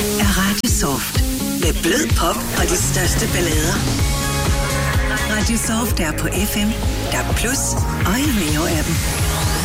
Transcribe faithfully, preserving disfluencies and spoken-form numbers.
er Radio Soft. Med blød pop og de største ballader. Radio Soft er på F M, D A B plus og i Neo-appen.